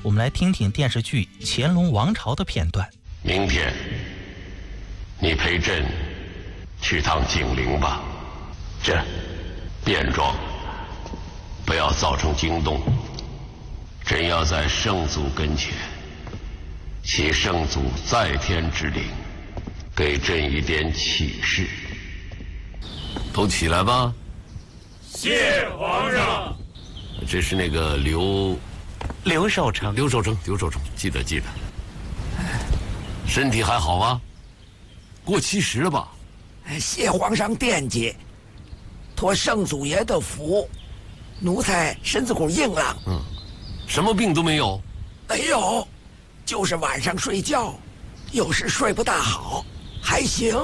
我们来听听电视剧《乾隆王朝》的片段。 明天，你陪朕去趟景陵吧。这便装，不要造成惊动。朕要在圣祖跟前，启圣祖在天之灵，给朕一点启示。都起来吧。 谢皇上。 这是那个刘守成， 记得。身体还好吗？过70了吧？ 谢皇上惦记，托圣祖爷的福，奴才身子骨硬朗。 什么病都没有？ 没有，就是晚上睡觉，有时睡不大好，还行。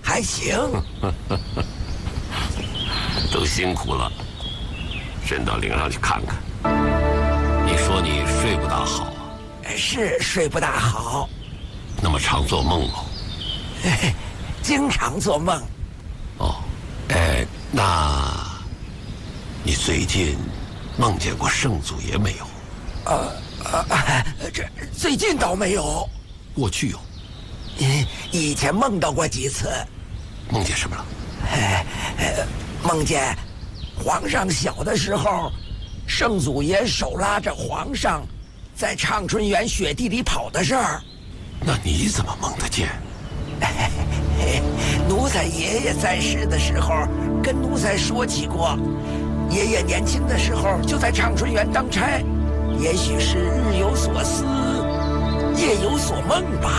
都辛苦了，朕到陵上去看看。你说你睡不大好啊？ 是睡不大好。 那么常做梦吗？ 经常做梦。 那你最近梦见过圣祖爷没有？ 这最近倒没有。 过去有。 以前梦到过几次。 梦见什么了？ 梦见皇上小的时候，圣祖爷手拉着皇上在畅春园雪地里跑的事儿。 那你怎么梦得见？ 奴才爷爷在世的时候跟奴才说起过，爷爷年轻的时候就在畅春园当差，也许是日有所思，夜有所梦吧。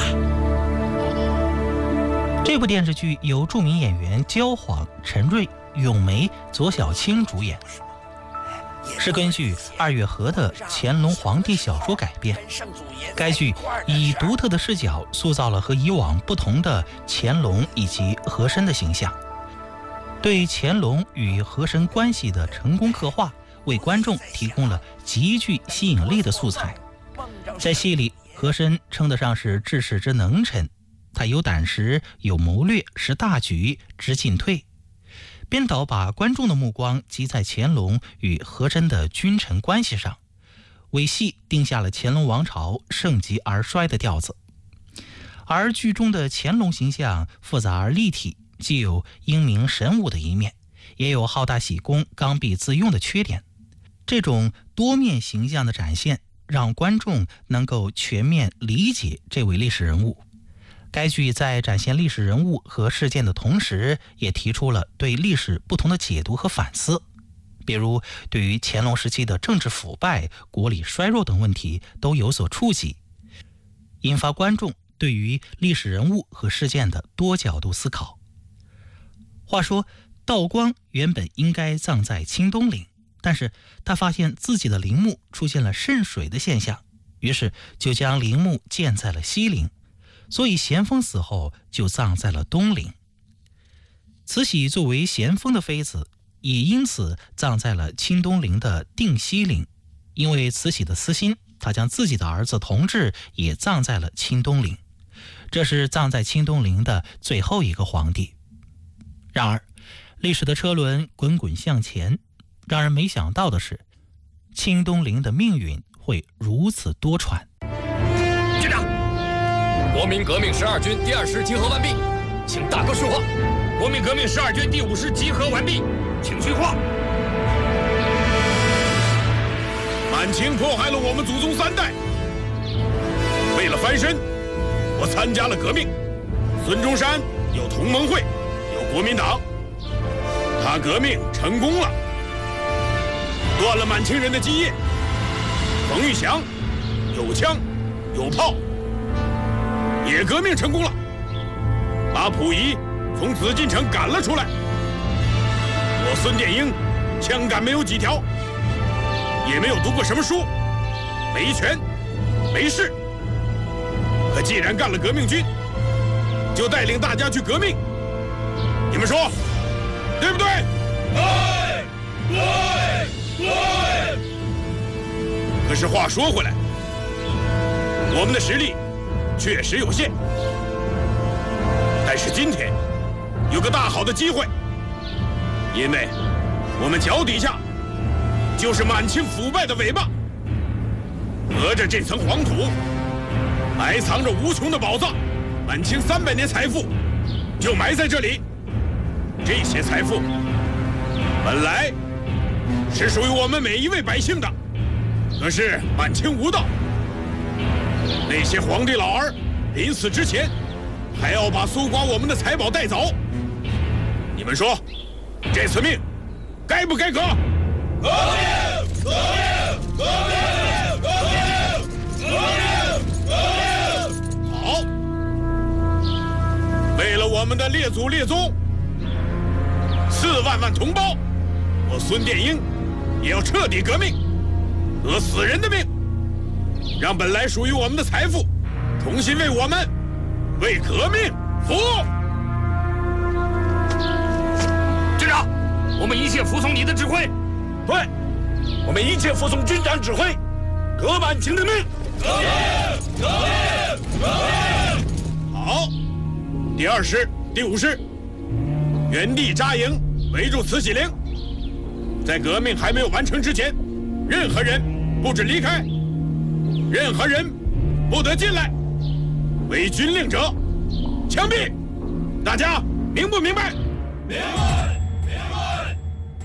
这部电视剧由著名演员焦晃、陈瑞、咏梅、左小青主演，是根据2月河的乾隆皇帝小说改编。该剧以独特的视角塑造了和以往不同的乾隆以及和珅的形象，对乾隆与和珅关系的成功刻画，为观众提供了极具吸引力的素材。在戏里，和珅称得上是治世之能臣，他有胆识，有谋略，识大局，知进退。编导把观众的目光集在乾隆与和珅的君臣关系上，为戏定下了乾隆王朝盛极而衰的调子。而剧中的乾隆形象复杂而立体，既有英明神武的一面，也有好大喜功、刚愎自用的缺点。这种多面形象的展现，让观众能够全面理解这位历史人物。该剧在展现历史人物和事件的同时，也提出了对历史不同的解读和反思，比如对于乾隆时期的政治腐败、国力衰弱等问题都有所触及，引发观众对于历史人物和事件的多角度思考。话说，道光原本应该葬在清东陵，但是他发现自己的陵墓出现了渗水的现象，于是就将陵墓建在了西陵，所以咸丰死后就葬在了东陵。慈禧作为咸丰的妃子，也因此葬在了清东陵的定西陵。因为慈禧的私心，她将自己的儿子同治也葬在了清东陵，这是葬在清东陵的最后一个皇帝。然而历史的车轮滚滚向前，让人没想到的是，清东陵的命运会如此多舛。 局长，国民革命12军第2师集合完毕，请大哥训话。国民革命12军第5师集合完毕，请训话。满清迫害了我们祖宗3代，为了翻身，我参加了革命。孙中山有同盟会，有国民党，他革命成功了，断了满清人的基业。冯玉祥有枪有炮，也革命成功了，把溥仪从紫禁城赶了出来。我孙殿英枪杆没有几条，也没有读过什么书，没权没势，可既然干了革命军，就带领大家去革命。你们说对不对？对对对。可是话说回来，我们的实力确实有限，但是今天有个大好的机会，因为我们脚底下就是满清腐败的尾巴。 隔着这层黄土，埋藏着无穷的宝藏，满清300年财富就埋在这里。这些财富本来是属于我们每一位百姓的，可是满清无道，那些皇帝老儿临死之前还要把搜刮我们的财宝带走。你们说，这次命该不该革？革命！革命！革命！革命！革命！革命！好，为了我们的列祖列宗，4万万同胞，我孙殿英也要彻底革命，革死人的命，让本来属于我们的财富重新为我们为革命服务。 军长，我们一切服从你的指挥。 对，我们一切服从军长指挥，革满清的命。革命！革命！革命！好，第2师、第5师原地扎营，围住慈禧陵。在革命还没有完成之前，任何人不准离开，任何人不得进来。违军令者，枪毙！大家明不明白？明白，明白。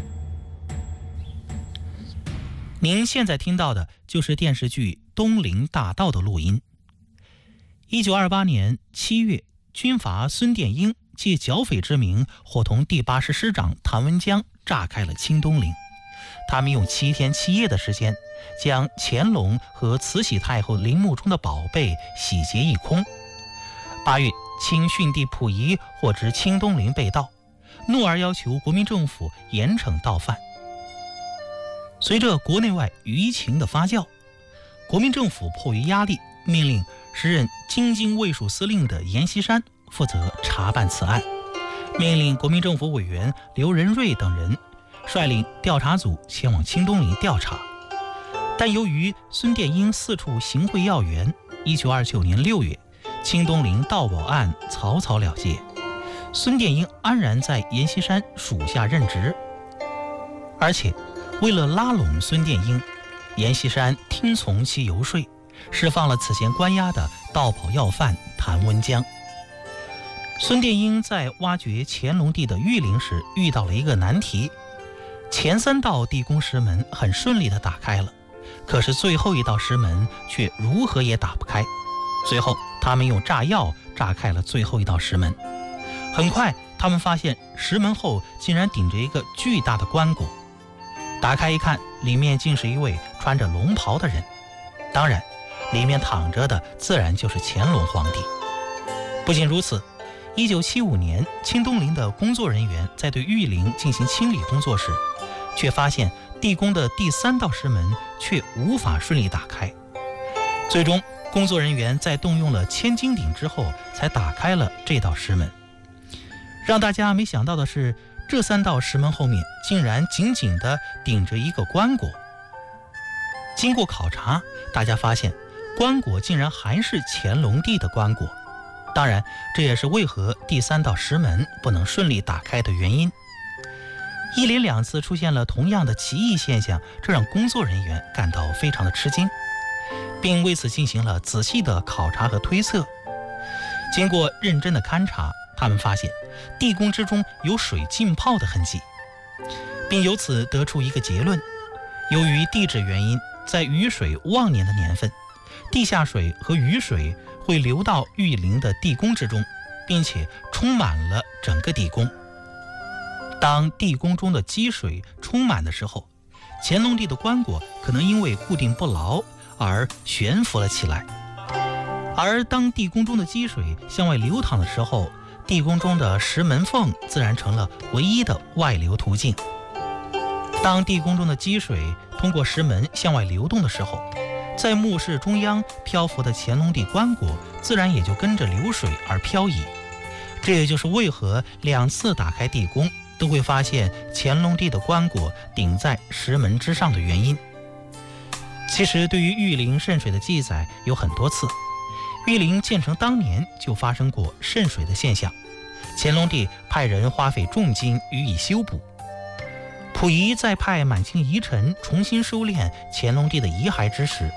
您现在听到的就是电视剧《东陵大盗》的录音。1928年7月，军阀孙殿英借剿匪之名，伙同第80师长谭文江炸开了清东陵。他们用7天7夜的时间，将乾隆和慈禧太后陵墓中的宝贝洗劫一空。8月，清训帝溥仪获知清东陵被盗，怒而要求国民政府严惩盗犯。随着国内外舆情的发酵，国民政府迫于压力，命令时任京津卫戍司令的阎锡山负责查办此案，命令国民政府委员刘仁瑞等人率领调查组前往清东陵调查。但由于孙殿英四处行贿要员，1929年6月，清东陵盗宝案草草了结，孙殿英安然在阎锡山属下任职。而且为了拉拢孙殿英，阎锡山听从其游说，释放了此前关押的盗宝要犯谭文江。孙殿英在挖掘乾隆帝的御陵时遇到了一个难题，前3道地宫石门很顺利地打开了，可是最后一道石门却如何也打不开。最后他们用炸药炸开了最后一道石门。很快他们发现石门后竟然顶着一个巨大的棺椁，打开一看，里面竟是一位穿着龙袍的人，当然里面躺着的自然就是乾隆皇帝。不仅如此，1975年清东陵的工作人员在对御陵进行清理工作时，却发现地宫的第3道石门却无法顺利打开。最终工作人员在动用了千斤顶之后才打开了这道石门。让大家没想到的是，这3道石门后面竟然紧紧地顶着一个棺椁。经过考察，大家发现棺椁竟然还是乾隆帝的棺椁，当然这也是为何第3道石门不能顺利打开的原因。一连2次出现了同样的奇异现象，这让工作人员感到非常的吃惊，并为此进行了仔细的考察和推测。经过认真的勘察，他们发现地宫之中有水浸泡的痕迹，并由此得出一个结论：由于地质原因，在雨水旺年的年份，地下水和雨水会流到御陵的地宫之中，并且充满了整个地宫。当地宫中的积水充满的时候，乾隆帝的棺椁可能因为固定不牢而悬浮了起来，而当地宫中的积水向外流淌的时候，地宫中的石门缝自然成了唯一的外流途径。当地宫中的积水通过石门向外流动的时候，在墓室中央漂浮的乾隆帝棺椁自然也就跟着流水而漂移。这也就是为何2次打开地宫都会发现乾隆帝的棺椁顶在石门之上的原因。其实对于御陵渗水的记载有很多次，御陵建成当年就发生过渗水的现象，乾隆帝派人花费重金予以修补。溥仪在派满清遗臣重新收敛乾隆帝的遗骸之时，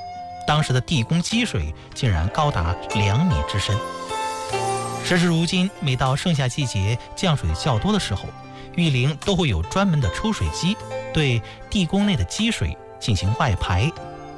当时的地宫积水竟然高达2米之深。时至如今，每到盛夏季节降水较多的时候，玉陵都会有专门的抽水机对地宫内的积水进行外排。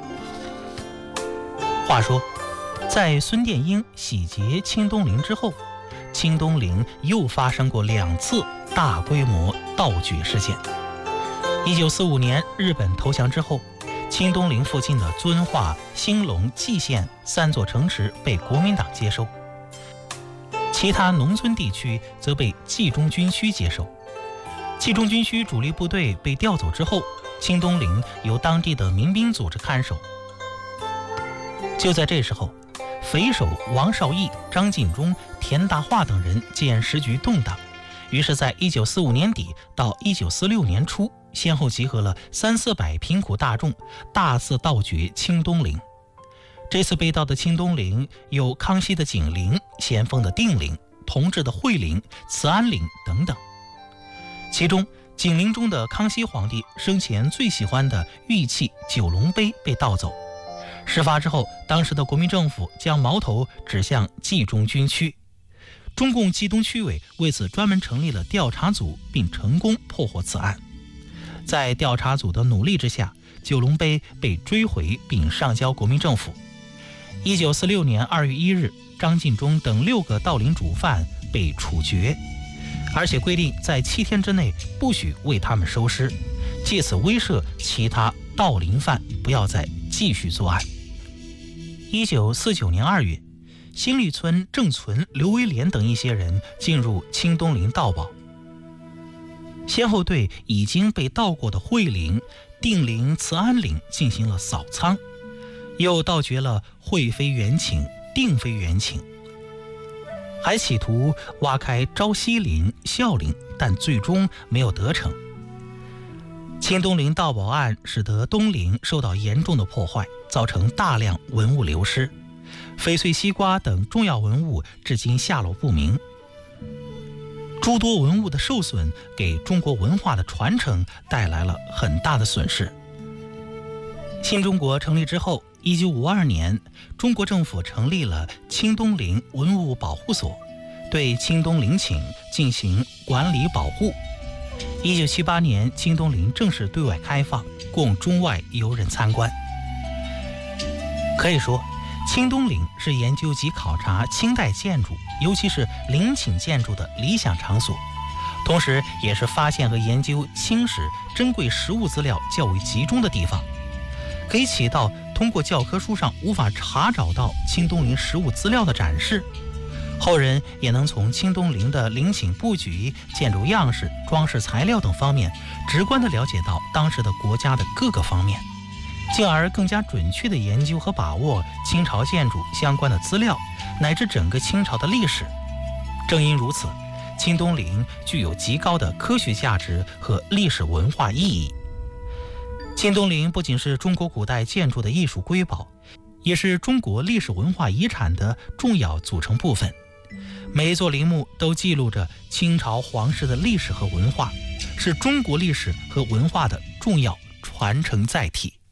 话说，在孙殿英洗劫清东陵之后，清东陵又发生过2次大规模盗掘事件。1945年日本投降之后，清东陵附近的遵化、兴隆、蓟县3座城池被国民党接收，其他农村地区则被冀中军区接收。冀中军区主力部队被调走之后，清东陵由当地的民兵组织看守。就在这时候，匪首王绍义、张晋忠、田大化等人见时局动荡，于是在1945年底到1946年初，先后集合了300-400贫苦大众，大肆盗掘清东陵。这次被盗的清东陵有康熙的景陵、咸丰的定陵、同治的惠陵、慈安陵等等。其中景陵中的康熙皇帝生前最喜欢的玉器九龙杯被盗走。事发之后，当时的国民政府将矛头指向冀中军区，中共冀东区委为此专门成立了调查组，并成功破获此案。在调查组的努力之下，九龙杯被追回并上交国民政府。1946年2月1日，张晋忠等6个盗陵主犯被处决，而且规定在7天之内不许为他们收尸，借此威慑其他盗陵犯不要再继续作案。1949年2月，新绿村郑存、刘维廉等一些人进入清东陵盗宝，先后对已经被盗过的惠陵、定陵、慈安陵进行了扫仓，又盗掘了惠妃原寝、定妃原寝，还企图挖开昭西陵、孝陵，但最终没有得逞。清东陵盗宝案使得东陵受到严重的破坏，造成大量文物流失，翡翠西瓜等重要文物至今下落不明。诸多文物的受损给中国文化的传承带来了很大的损失。新中国成立之后，1952年，中国政府成立了清东陵文物保护所，对清东陵寝进行管理保护。1978年，清东陵正式对外开放，供中外游人参观。可以说，清东陵是研究及考察清代建筑，尤其是陵寝建筑的理想场所，同时也是发现和研究清史珍贵实物资料较为集中的地方，可以起到通过教科书上无法查找到清东陵实物资料的展示。后人也能从清东陵的陵寝布局、建筑样式、装饰材料等方面，直观地了解到当时的国家的各个方面，进而更加准确地研究和把握清朝建筑相关的资料，乃至整个清朝的历史。正因如此，清东陵具有极高的科学价值和历史文化意义。清东陵不仅是中国古代建筑的艺术瑰宝，也是中国历史文化遗产的重要组成部分。每一座陵墓都记录着清朝皇室的历史和文化，是中国历史和文化的重要传承载体。